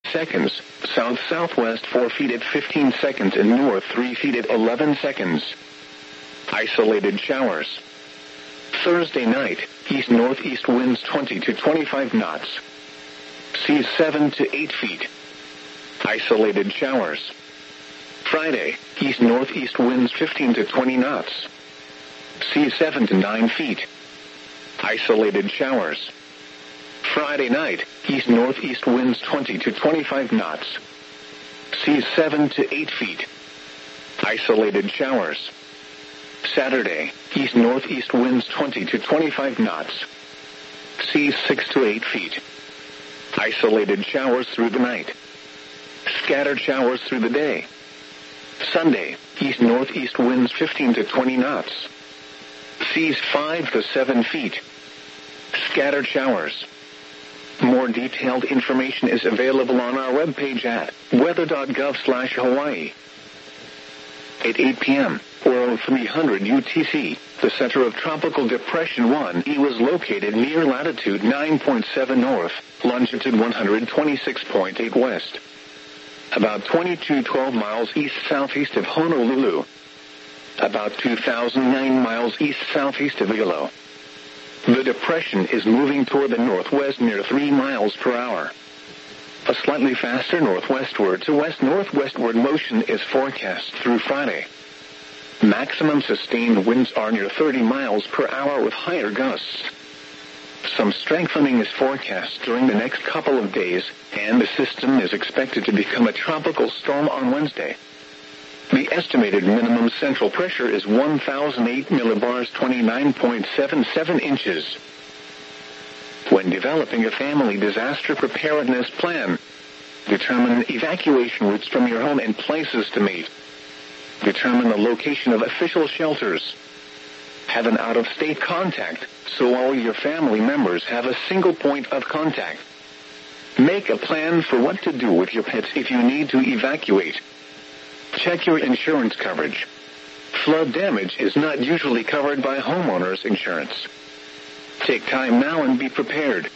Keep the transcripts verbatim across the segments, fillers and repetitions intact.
seconds, south-southwest four feet at fifteen seconds, and north three feet at eleven seconds. Isolated showers. Thursday night, east-northeast winds twenty to twenty-five knots. Seas seven to eight feet. Isolated showers. Friday, east-northeast winds fifteen to twenty knots. Seas seven to nine feet. Isolated showers. Friday night, east-northeast winds twenty to twenty-five knots. Seas seven to eight feet. Isolated showers. Saturday, east-northeast winds twenty to twenty-five knots. Seas six to eight feet. Isolated showers through the night. Scattered showers through the day. Sunday, east-northeast winds fifteen to twenty knots. Seas five to seven feet. Scattered showers. More detailed information is available on our webpage at weather dot gov slash Hawaii. At eight p.m., or three hundred U T C, the center of Tropical Depression one E was located near latitude nine point seven north, longitude one hundred twenty-six point eight west. About twenty-two twelve miles east-southeast of Honolulu. About two thousand nine miles east-southeast of Hilo. The depression is moving toward the northwest near three miles per hour. A slightly faster northwestward to west-northwestward motion is forecast through Friday. Maximum sustained winds are near thirty miles per hour with higher gusts. Some strengthening is forecast during the next couple of days, and the system is expected to become a tropical storm on Wednesday. The estimated minimum central pressure is one thousand eight millibars, twenty-nine point seven seven inches. When developing a family disaster preparedness plan, determine evacuation routes from your home and places to meet. Determine the location of official shelters. Have an out-of-state contact, so all your family members have a single point of contact. Make a plan for what to do with your pets if you need to evacuate. Check your insurance coverage. Flood damage is not usually covered by homeowners insurance. Take time now and be prepared.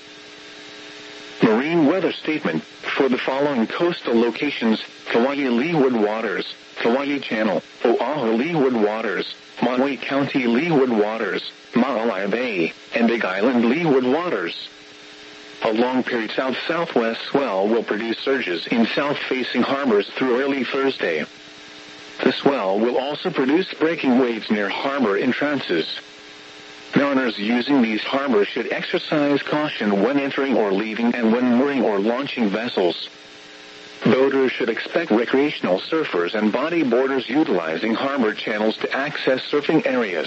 Marine weather statement for the following coastal locations: Kauai Leeward Waters, Kauai Channel, Oahu Leeward Waters, Maui County Leeward Waters, Maalaea Bay, and Big Island Leeward Waters. A long-period south-southwest swell will produce surges in south-facing harbors through early Thursday. The swell will also produce breaking waves near harbor entrances. Mariners using these harbors should exercise caution when entering or leaving and when mooring or launching vessels. Boaters should expect recreational surfers and bodyboarders utilizing harbor channels to access surfing areas.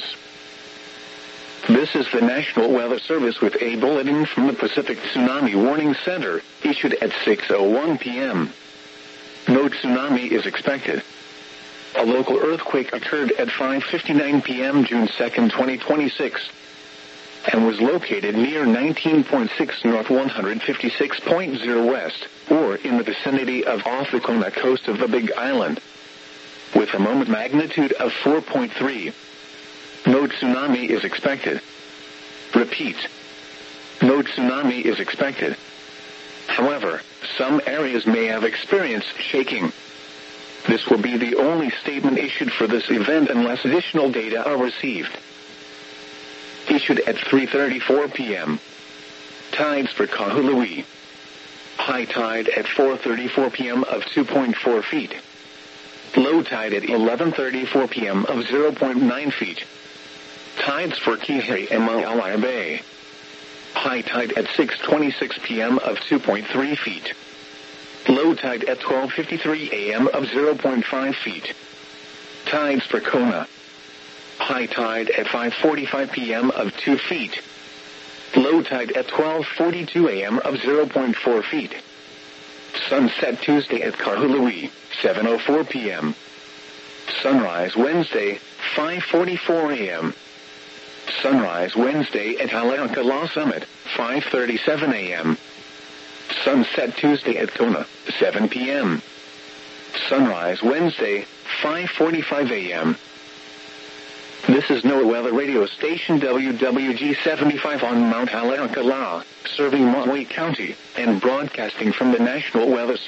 This is the National Weather Service with a bulletin from the Pacific Tsunami Warning Center, issued at six oh one p.m. No tsunami is expected. A local earthquake occurred at five fifty-nine p.m. June second, twenty twenty-six, and was located near nineteen point six north, one hundred fifty-six point zero west, or in the vicinity of off the Kona coast of the Big Island, with a moment magnitude of four point three. No tsunami is expected. Repeat. No tsunami is expected. However, some areas may have experienced shaking. This will be the only statement issued for this event unless additional data are received. Issued at three thirty-four p.m. Tides for Kahului. High tide at four thirty-four p.m. of two point four feet. Low tide at eleven thirty-four p.m. of zero point nine feet. Tides for Kihei and Maalaea Bay. High tide at six twenty-six p.m. of two point three feet. Low tide at twelve fifty-three a.m. of zero point five feet. Tides for Kona. High tide at five forty-five p.m. of two feet. Low tide at twelve forty-two a.m. of zero point four feet. Sunset Tuesday at Kahului, seven oh four p.m. Sunrise Wednesday, five forty-four a.m. Sunrise Wednesday at Haleakala Summit, five thirty-seven a.m. Sunset Tuesday at Kona, seven p.m. Sunrise Wednesday, five forty-five a.m. This is NOAA Weather Radio Station W W G seventy-five on Mount Haleakala, serving Maui County, and broadcasting from the National Weather Service.